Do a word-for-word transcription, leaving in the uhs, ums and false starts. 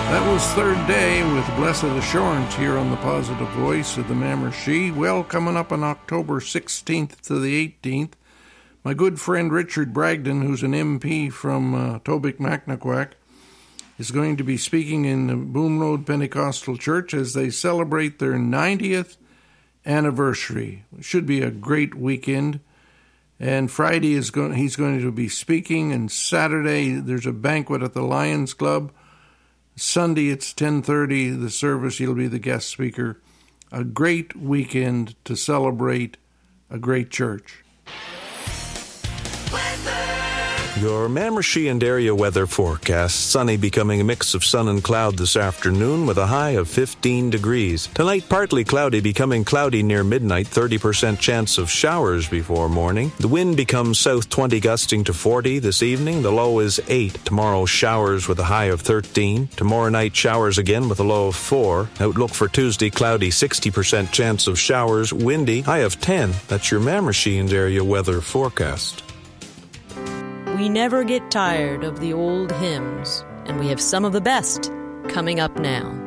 That was Third Day with Blessed Assurance here on the Positive Voice of the Mamershee. Well, coming up on October sixteenth to the eighteenth, my good friend Richard Bragdon, who's an M P from uh, Tobique-Macnaquac, is going to be speaking in the Boom Road Pentecostal Church as they celebrate their ninetieth anniversary. It should be a great weekend. And Friday is going, he's going to be speaking, and Saturday there's a banquet at the Lions Club. Sunday it's ten thirty, the service, he'll be the guest speaker. A great weekend to celebrate a great church. Your Mamershee and area weather forecast. Sunny, becoming a mix of sun and cloud this afternoon with a high of fifteen degrees. Tonight, partly cloudy, becoming cloudy near midnight. thirty percent chance of showers before morning. The wind becomes south twenty, gusting to forty this evening. The low is eight. Tomorrow, showers with a high of thirteen. Tomorrow night, showers again with a low of four. Outlook for Tuesday, cloudy, sixty percent chance of showers. Windy, high of ten. That's your Mamershee and area weather forecast. We never get tired of the old hymns, and we have some of the best coming up now.